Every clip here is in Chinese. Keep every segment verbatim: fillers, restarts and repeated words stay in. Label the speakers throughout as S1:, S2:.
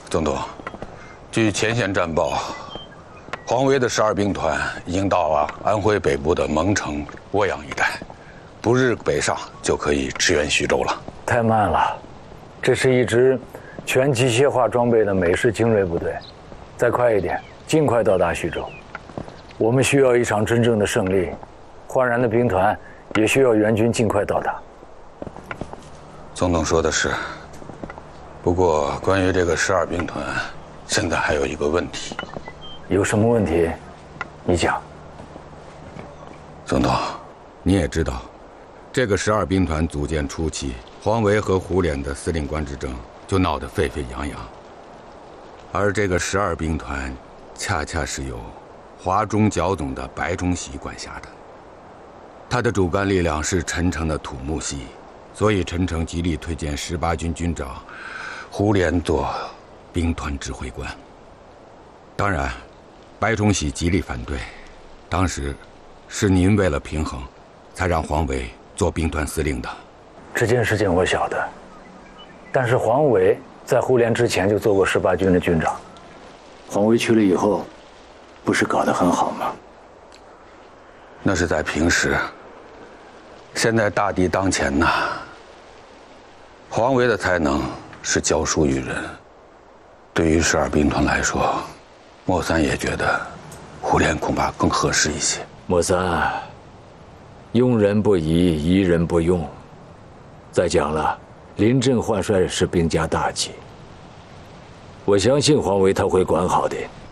S1: 总督，据前线战报，黄维的十二兵团已经到啊安徽北部的蒙城、涡阳一带，不日北上就可以支援徐州了。
S2: 太慢了，这是一支全机械化装备的美式精锐部队，再快一点，尽快到达徐州。我们需要一场真正的胜利，焕然的兵团也需要援军尽快到达。
S1: 总统说的是，不过关于这个十二兵团，现在还有一个问题。
S2: 有什么问题？你讲。
S1: 总统，你也知道，这个十二兵团组建初期，黄维和胡琏的司令官之争就闹得沸沸扬扬，而这个十二兵团，恰恰是由华中剿总的白崇禧管辖的，他的主干力量是陈诚的土木系，所以陈诚极力推荐十八军军长胡琏做兵团指挥官。当然，白崇禧极力反对，当时是您为了平衡，才让黄维做兵团司令的。
S2: 这件事情我晓得，但是黄维在胡琏之前就做过十八军的军长，黄维去了以后，不是搞得很好吗？
S1: 那是在平时，现在大敌当前呐。黄维的才能是教书育人，对于十二兵团来说，莫三也觉得胡琏恐怕更合适一些。
S2: 莫三，用人不疑，疑人不用。再讲了，临阵换帅是兵家大忌，我相信黄维他会管好的。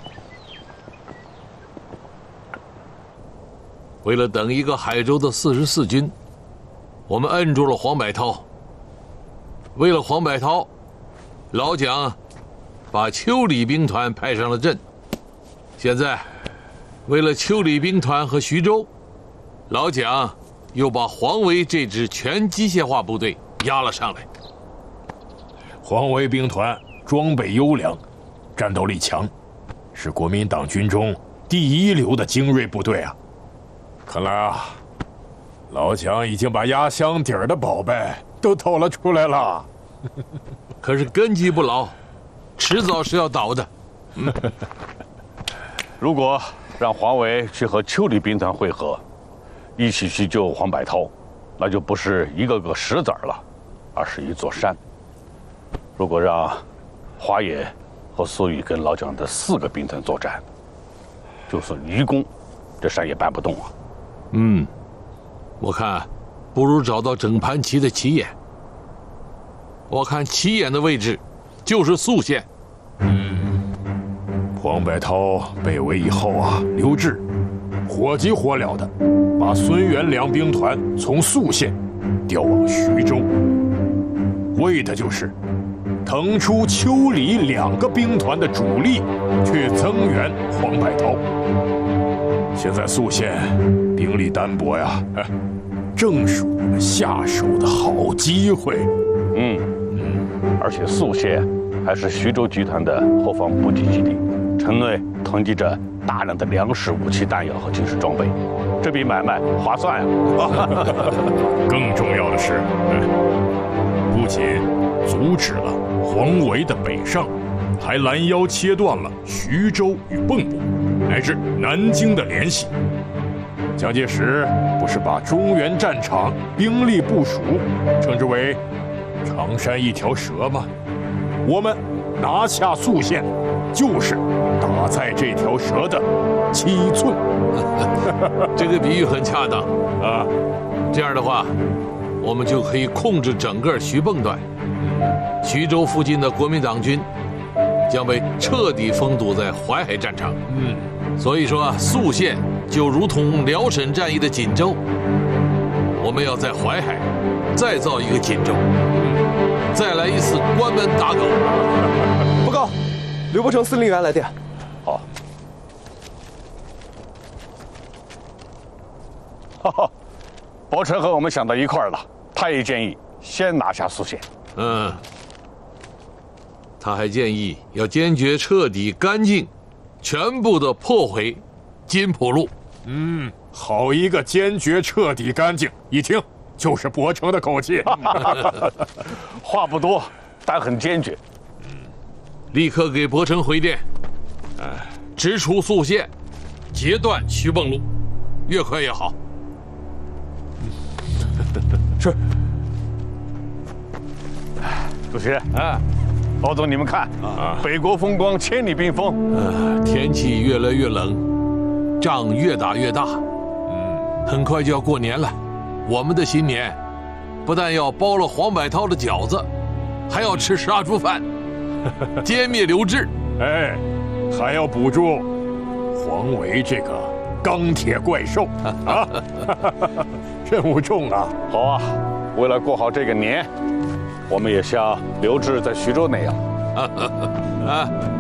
S3: 为了等一个海州的四十四军，我们摁住了黄百韬。为了黄百韬，老蒋把邱李兵团派上了阵。现在，为了邱李兵团和徐州，老蒋又把黄维这支全机械化部队压了上来。
S4: 黄维兵团装备优良，战斗力强，是国民党军中第一流的精锐部队啊！看来啊，老蒋已经把压箱底儿的宝贝都偷了出来了。
S3: 可是根基不牢，迟早是要倒的。
S5: 嗯如果让黄维去和邱李兵团会合，一起去救黄百韬，那就不是一个个石子儿了，而是一座山。如果让华野和苏玉跟老蒋的四个兵团作战，就算愚公，这山也搬不动啊。
S3: 嗯，我看不如找到整盘棋的棋眼。我看棋眼的位置就是宿县。
S4: 嗯。黄百韬被围以后啊，刘志火急火燎的把孙元良兵团从宿县调往徐州，为的就是腾出邱李两个兵团的主力去增援黄百韬。现在宿县兵力单薄呀，正是我们下手的好机会。
S5: 嗯嗯，而且宿县还是徐州集团的后方补给基地。城内囤积着大量的粮食、武器、弹药和军事装备，这笔买卖划算呀！
S4: 更重要的是，不仅阻止了黄维的北上，还拦腰切断了徐州与蚌埠乃至南京的联系。蒋介石不是把中原战场兵力部署称之为长山一条蛇吗？我们拿下宿县，就是打在这条蛇的七寸。
S3: 这个比喻很恰当啊！这样的话，我们就可以控制整个徐蚌段。徐州附近的国民党军将被彻底封堵在淮海战场。嗯，所以说宿县就如同辽沈战役的锦州，我们要在淮海再造一个锦州，再来一次关门打狗。
S6: 报告，刘伯承司令员来电。
S5: 好。哈哈，伯承和我们想到一块儿了，他也建议先拿下宿县。
S3: 嗯，他还建议要坚决、彻底、干净，全部的破毁金浦路。
S4: 嗯，好一个坚决、彻底、干净，一听就是伯承的口气。
S5: 话不多，但很坚决。
S3: 立刻给伯承回电，哎，直出宿县，截断徐蚌路，越快越好。
S5: 是。主席，
S3: 啊，
S5: 包总，你们看，啊，北国风光，千里冰封。
S3: 呃，天气越来越冷，仗越打越大。嗯，很快就要过年了，我们的新年，不但要包了黄百韬的饺子，还要吃杀猪饭，歼灭刘志。
S4: 哎，还要捕捉黄维这个钢铁怪兽啊！任务重啊！
S5: 好啊，为了过好这个年，我们也像刘志在徐州那样，
S3: 啊。